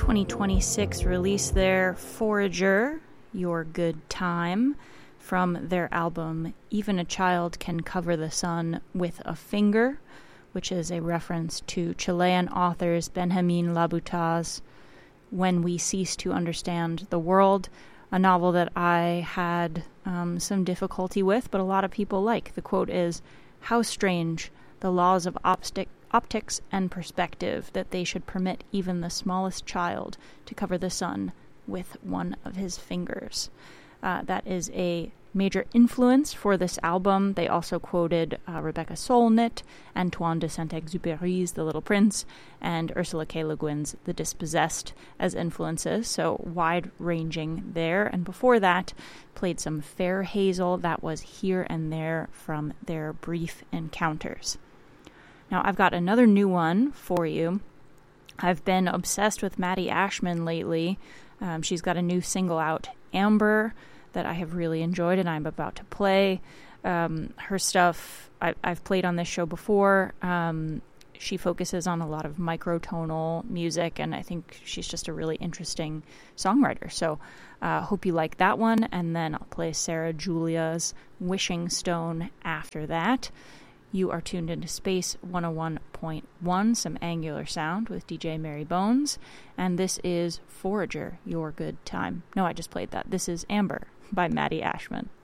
2026 release there, Forager, Your Good Time, from their album Even a Child Can Cover the Sun with a Finger, which is a reference to Chilean authors Benjamin Labouta's When We Cease to Understand the World, a novel that I had some difficulty with, but a lot of people like. The quote is, "How strange the laws of optics and perspective, that they should permit even the smallest child to cover the sun with one of his fingers." That is a major influence for this album. They also quoted Rebecca Solnit, Antoine de Saint-Exupéry's The Little Prince, and Ursula K. Le Guin's The Dispossessed as influences, so wide-ranging there. And before that, played some Fair Hazel. That was Here and There from their Brief Encounters. Now, I've got another new one for you. I've been obsessed with Maddie Ashman lately. She's got a new single out, Amber, that I have really enjoyed and I'm about to play. Her stuff I've played on this show before. She focuses on a lot of microtonal music, and I think she's just a really interesting songwriter. So hope you like that one, and then I'll play Sarah Julia's Wishing Stone after that. You are tuned into Space 101.1, some angular sound with DJ Mary Bones, and this is Forager, Your Good Time. No, I just played that. This is Amber by Maddie Ashman.